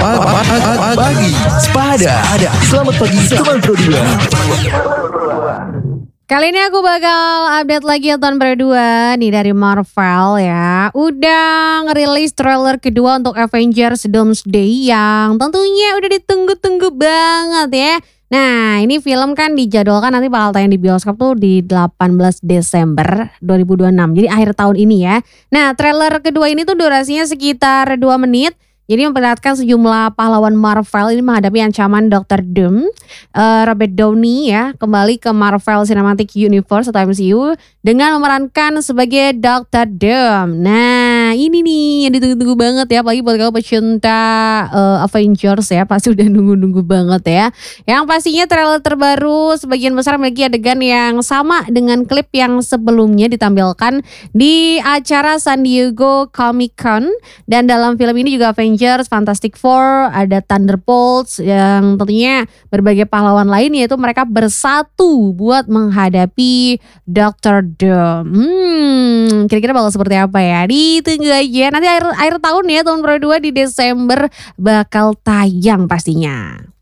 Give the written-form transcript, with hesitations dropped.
Pagi Sepada. Selamat pagi teman Pro 2. Kali ini aku bakal update lagi Teman Pro 2 nih dari Marvel ya. Udah ngerilis trailer kedua untuk Avengers Doomsday yang tentunya udah ditunggu-tunggu banget ya. Nah, ini film kan dijadwalkan nanti bakal tayang di bioskop tuh di 18 Desember 2026. Jadi akhir tahun ini ya. Nah, trailer kedua ini tuh durasinya sekitar 2 menit. Jadi memperlihatkan sejumlah pahlawan Marvel ini menghadapi ancaman Dr. Doom. Robert Downey ya kembali ke Marvel Cinematic Universe atau MCU dengan memerankan sebagai Dr. Doom. Nah ini nih yang ditunggu-tunggu banget ya, apalagi buat kamu pecinta Avengers ya, pasti udah nunggu-nunggu banget ya. Yang pastinya trailer terbaru sebagian besar memiliki adegan yang sama dengan klip yang sebelumnya ditampilkan di acara San Diego Comic Con. Dan dalam film ini juga Avengers, Fantastic Four, ada Thunderbolts yang tentunya berbagai pahlawan lain, yaitu mereka bersatu buat menghadapi Dr. Doom. Kira-kira bakal seperti apa ya? Ditunggu aja. Nanti akhir tahun ya, tahun 2022 di Desember bakal tayang pastinya.